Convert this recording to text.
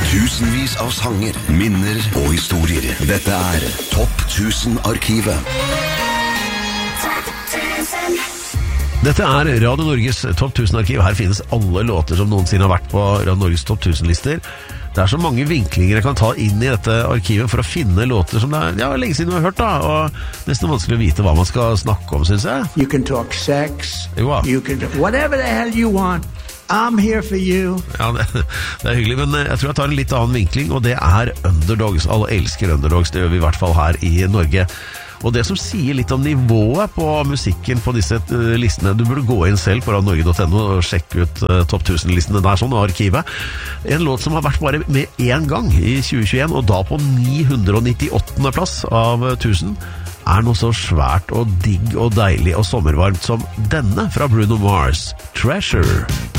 Tusenvis av sanger, minner og historier. Dette Topp 1000-arkivet. Dette Radio Norges Topp 1000-arkiv. Her finnes alle låter som noensinne har vært på Radio Norges Topp 1000-lister. Det så mange vinklinger jeg kan ta inn i dette arkivet for å finne låter som det lenge siden du har hørt, da. Og nesten vanskelig å vite hva man skal snakke om, synes jeg. You can talk sex. You can do whatever the hell you want. I'm here for you. Ja, det hyggelig, men jeg tror jeg tar en litt annen vinkling, og det underdogs. Alle elsker underdogs, det gjør vi I hvert fall her I Norge. Og det som sier litt om nivået på musikken på disse listene, du burde gå inn selv på radionorge.no og sjekke ut Topp 1000-listene der, sånn, arkivet. En låt som har vært bare med en gang I 2021, og da på 998. plass av 1000, noe så svært og digg og deilig og sommervarmt som denne fra Bruno Mars, Treasure.